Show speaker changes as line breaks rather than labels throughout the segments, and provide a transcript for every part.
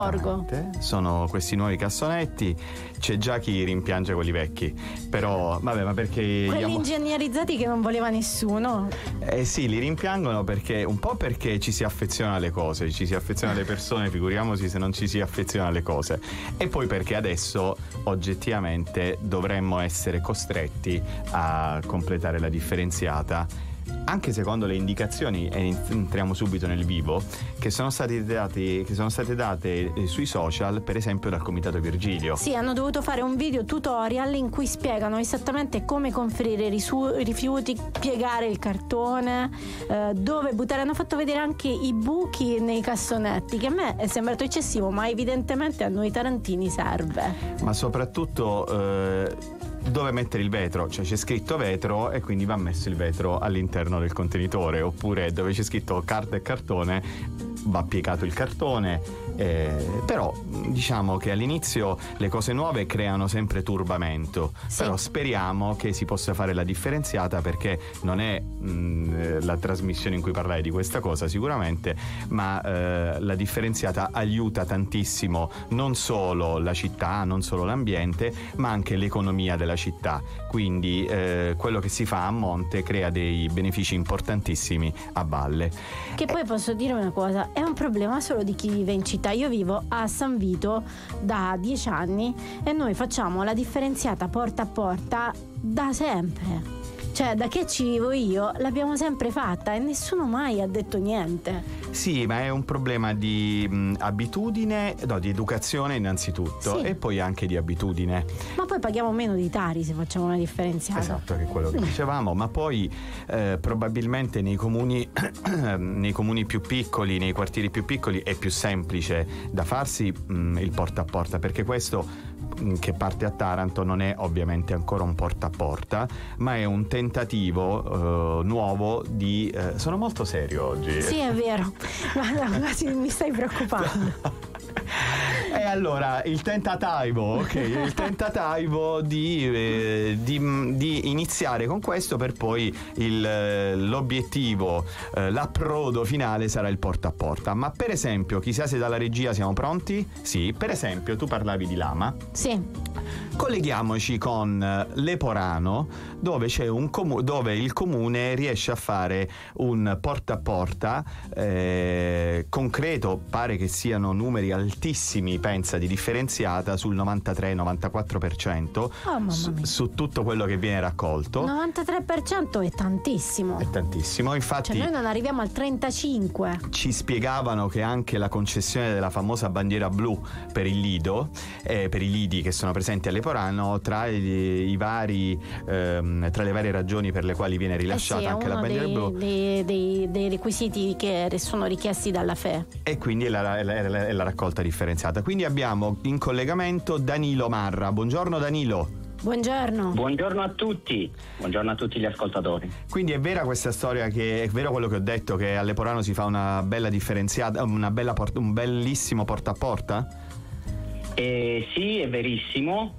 Sono questi nuovi cassonetti, c'è già chi rimpiange quelli vecchi, però vabbè, ma perché
quelli ingegnerizzati che non voleva nessuno?
Sì, li rimpiangono perché un po' perché ci si affeziona alle cose, ci si affeziona alle persone, figuriamoci se non ci si affeziona alle cose, e poi perché adesso oggettivamente dovremmo essere costretti a completare la differenziata, anche secondo le indicazioni, e entriamo subito nel vivo, che sono state date sui social, per esempio dal Comitato Virgilio.
Sì, hanno dovuto fare un video tutorial in cui spiegano esattamente come conferire i rifiuti, piegare il cartone, dove buttare. Hanno fatto vedere anche i buchi nei cassonetti, che a me è sembrato eccessivo, ma evidentemente a noi tarantini serve.
Ma soprattutto dove mettere il vetro, cioè c'è scritto vetro e quindi va messo il vetro all'interno del contenitore, oppure dove c'è scritto carta e cartone va piegato il cartone, però diciamo che all'inizio le cose nuove creano sempre turbamento, sì. Però speriamo che si possa fare la differenziata, perché non è la trasmissione in cui parlare di questa cosa sicuramente, ma la differenziata aiuta tantissimo non solo la città, non solo l'ambiente, ma anche l'economia della città, quindi quello che si fa a monte crea dei benefici importantissimi a valle.
Che poi posso dire una cosa, è un problema solo di chi vive in città. Io vivo a San Vito da 10 anni e noi facciamo la differenziata porta a porta da sempre. Cioè, da che ci vivo io l'abbiamo sempre fatta e nessuno mai ha detto niente.
Sì, ma è un problema di abitudine, no, di educazione innanzitutto, sì. E poi anche di abitudine.
Ma poi paghiamo meno di Tari se facciamo una differenziata.
Esatto, che è quello che dicevamo, ma poi probabilmente nei comuni più piccoli, nei quartieri più piccoli è più semplice da farsi il porta a porta, perché questo che parte a Taranto non è ovviamente ancora un porta a porta, ma è un tentativo nuovo di sono molto serio oggi.
Sì, è vero. Guarda, mi stai preoccupando.
E allora il tentativo di iniziare con questo, per poi l'obiettivo, l'approdo finale sarà il porta a porta. Ma per esempio, chissà se dalla regia siamo pronti? Sì, per esempio tu parlavi di Lama.
Sì.
Colleghiamoci con Leporano, dove c'è dove il comune riesce a fare un porta a porta concreto, pare che siano numeri altissimi, pensa, di differenziata sul 93-94%, su tutto quello che viene raccolto.
93% è tantissimo.
È tantissimo, infatti.
Cioè noi non arriviamo al 35%.
Ci spiegavano che anche la concessione della famosa bandiera blu per il lido, per i lidi che sono presenti a Leporano, tra le varie ragioni per le quali viene rilasciata anche la bandiera blu,
dei requisiti che sono richiesti dalla FE,
e quindi è la raccolta differenziata. Quindi abbiamo in collegamento Danilo Marra. Buongiorno Danilo.
Buongiorno.
Buongiorno a tutti gli ascoltatori.
Quindi è vera questa storia, che è vero quello che ho detto, che a Leporano si fa una bella differenziata, un bellissimo porta a porta?
Sì, è verissimo.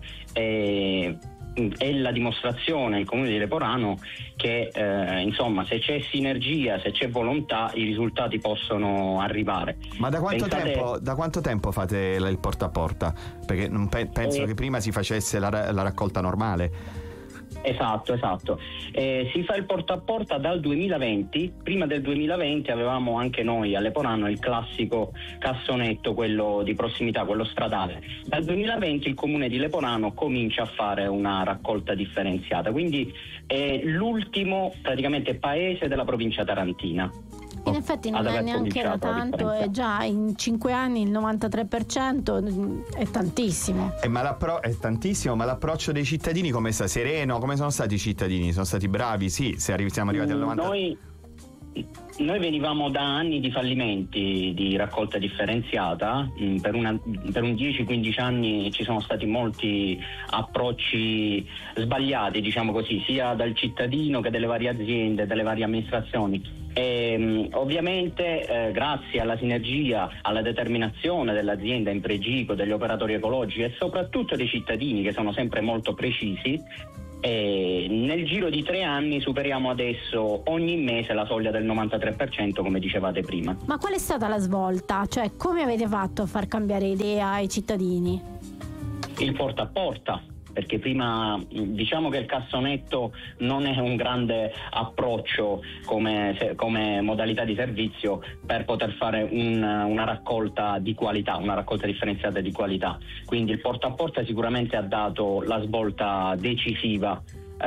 È la dimostrazione, il comune di Leporano, che insomma, se c'è sinergia, se c'è volontà, i risultati possono arrivare.
Ma da quanto tempo fate il porta a porta? Perché non penso che prima si facesse la raccolta normale.
Esatto. Si fa il porta a porta dal 2020. Prima del 2020 avevamo anche noi a Leporano il classico cassonetto, quello di prossimità, quello stradale. Dal 2020 il comune di Leporano comincia a fare una raccolta differenziata, quindi è l'ultimo praticamente paese della provincia tarantina.
In effetti non è neanche da tanto, e già in 5 anni il 93% è tantissimo.
È tantissimo, ma l'approccio dei cittadini come sta? Sereno? Come sono stati i cittadini? Sono stati bravi? Sì, siamo arrivati al 90%.
Noi venivamo da anni di fallimenti di raccolta differenziata, per un 10-15 anni ci sono stati molti approcci sbagliati, diciamo così, sia dal cittadino che delle varie aziende, delle varie amministrazioni. E, ovviamente grazie alla sinergia, alla determinazione dell'azienda Impregico, degli operatori ecologici e soprattutto dei cittadini, che sono sempre molto precisi, E nel giro di 3 anni superiamo adesso ogni mese la soglia del 93%, come dicevate prima.
Ma qual è stata la svolta? Cioè, come avete fatto a far cambiare idea ai cittadini?
Il porta a porta, perché prima diciamo che il cassonetto non è un grande approccio come modalità di servizio per poter fare una raccolta di qualità, una raccolta differenziata di qualità. Quindi il porta a porta sicuramente ha dato la svolta decisiva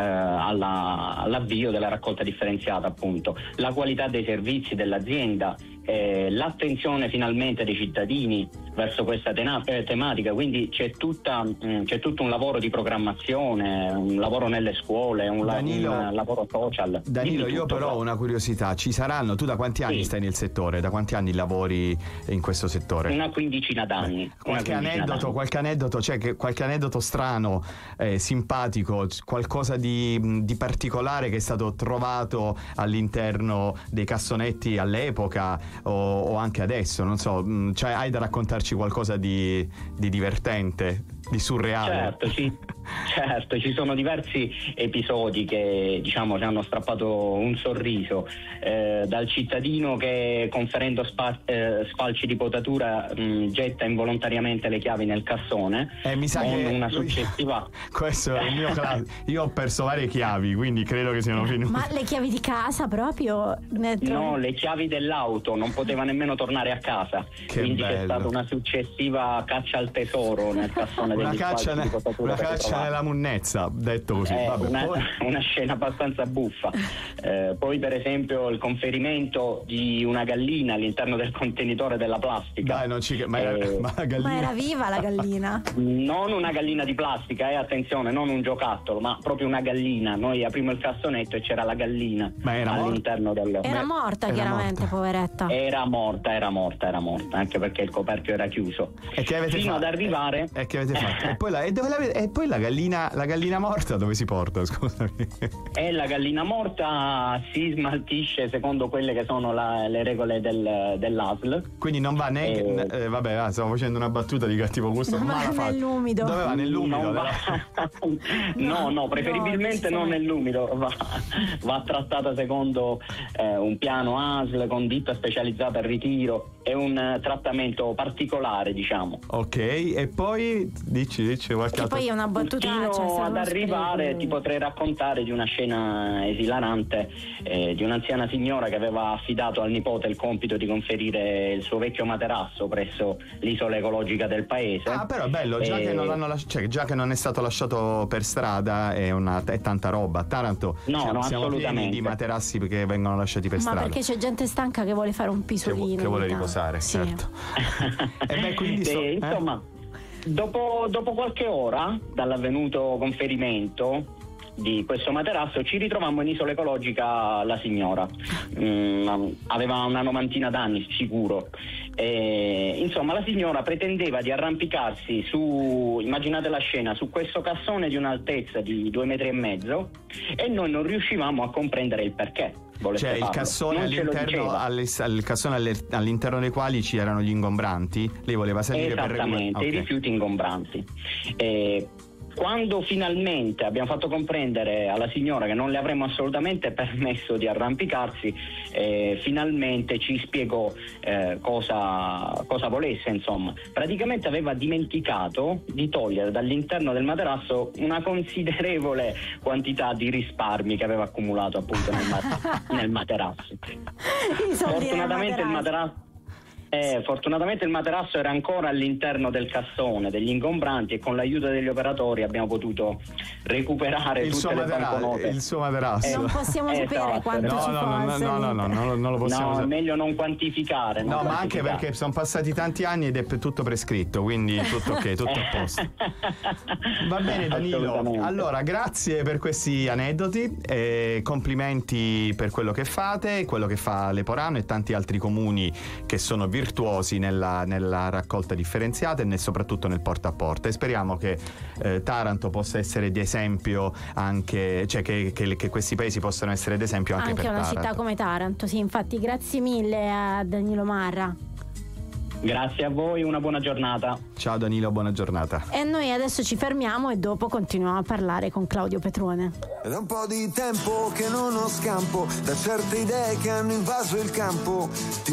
all'avvio della raccolta differenziata, appunto. La qualità dei servizi dell'azienda, l'attenzione finalmente dei cittadini verso questa tematica, quindi c'è tutto un lavoro di programmazione, un lavoro nelle scuole, un lavoro social.
Danilo, io però ho una curiosità, ci saranno, tu da quanti anni stai nel settore, da quanti anni lavori in questo settore?
Una quindicina d'anni.
Qualche aneddoto, cioè qualche aneddoto strano, simpatico, qualcosa di particolare che è stato trovato all'interno dei cassonetti all'epoca o anche adesso, non so, cioè hai da raccontarci qualcosa di divertente, di surreale?
Certo, ci sono diversi episodi che diciamo ci hanno strappato un sorriso, dal cittadino che conferendo sfalci di potatura getta involontariamente le chiavi nel cassone.
Mi sa che
una successiva
questo è il mio io ho perso varie chiavi, quindi credo che siano finite.
Ma le chiavi di casa proprio?
No, le chiavi dell'auto, non poteva nemmeno tornare a casa. Quindi
bello.
C'è stata una successiva caccia al tesoro nel cassone degli sfalci di potatura.
Una caccia nella munnezza, detto così.
Una scena abbastanza buffa. Poi per esempio il conferimento di una gallina all'interno del contenitore della plastica.
Dai, ma
era viva la gallina?
Non una gallina di plastica, attenzione, non un giocattolo, ma proprio una gallina. Noi aprimo il cassonetto e c'era la gallina all'interno del...
Era morta, chiaramente, poveretta.
Era morta, anche perché il coperchio era chiuso.
E che avete
fino
fatto?
Ad arrivare...
E che avete fatto? E poi la gallina morta dove si porta, scusami?
E la gallina morta si smaltisce secondo quelle che sono le regole dell'ASL.
Quindi non va stavo facendo una battuta di cattivo gusto.
Non va nell'umido.
Dove va? Nell'umido?
No, preferibilmente non nell'umido. Va trattata secondo un piano ASL con ditta specializzata al ritiro. È un trattamento particolare, diciamo.
Ok, e poi dici qualche altro.
Poi è una battuta.
Fino ad arrivare ti potrei raccontare di una scena esilarante di un'anziana signora che aveva affidato al nipote il compito di conferire il suo vecchio materasso presso l'isola ecologica del paese.
Però è bello, già che non l'hanno già che non è stato lasciato per strada è tanta roba. A Taranto siamo pieni di materassi che vengono lasciati per strada.
Ma perché c'è gente stanca che vuole fare un pisolino,
che vuole riposare,
sì.
Certo. Quindi
insomma, dopo qualche ora dall'avvenuto conferimento di questo materasso ci ritrovammo in isola ecologica la signora. Aveva una novantina d'anni sicuro. Insomma, la signora pretendeva di arrampicarsi su, immaginate la scena, su questo cassone di un'altezza di 2,5 metri e noi non riuscivamo a comprendere il perché.
Cioè il cassone all'interno dei quali ci erano gli ingombranti. Lei voleva salire per
i rifiuti ingombranti. Quando finalmente abbiamo fatto comprendere alla signora che non le avremmo assolutamente permesso di arrampicarsi, finalmente ci spiegò cosa volesse. Insomma, praticamente aveva dimenticato di togliere dall'interno del materasso una considerevole quantità di risparmi che aveva accumulato appunto nel materasso. Fortunatamente il materasso era ancora all'interno del cassone degli ingombranti e con l'aiuto degli operatori abbiamo potuto recuperare tutte le banconote.
Il suo materasso.
Non possiamo sapere quanto ci fosse.
No, non lo possiamo sapere.
È meglio non quantificare.
Ma anche perché sono passati tanti anni ed è tutto prescritto, quindi tutto ok, tutto a posto. Va bene Danilo, allora grazie per questi aneddoti e complimenti per quello che fate, quello che fa Leporano e tanti altri comuni che sono virtuosi nella raccolta differenziata e soprattutto nel porta a porta, e speriamo che Taranto possa essere di esempio anche, cioè che questi paesi possano essere d'esempio anche per
una
Taranto.
Città come Taranto. Sì, infatti grazie mille a Danilo Marra.
Grazie a voi, una buona giornata.
Ciao Danilo, buona giornata.
E noi adesso ci fermiamo e dopo continuiamo a parlare con Claudio Petrone.
È da un po' di tempo che non ho scampo da certe idee che hanno invaso il campo. Ti